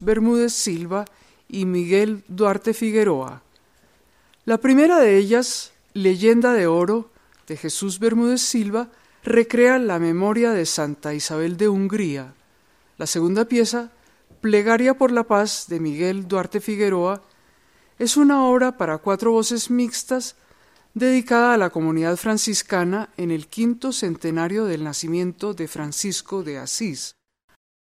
Bermúdez Silva y Miguel Duarte Figueroa. La primera de ellas, Leyenda de Oro, de Jesús Bermúdez Silva, recrea la memoria de Santa Isabel de Hungría. La segunda pieza, Plegaria por la Paz, de Miguel Duarte Figueroa, es una obra para 4 voces mixtas dedicada a la comunidad franciscana en el 5º centenario del nacimiento de Francisco de Asís.